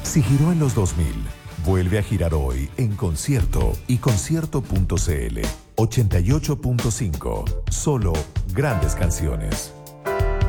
Si giró en los 2000, vuelve a girar hoy en concierto y concierto.cl. 88.5. Solo grandes canciones.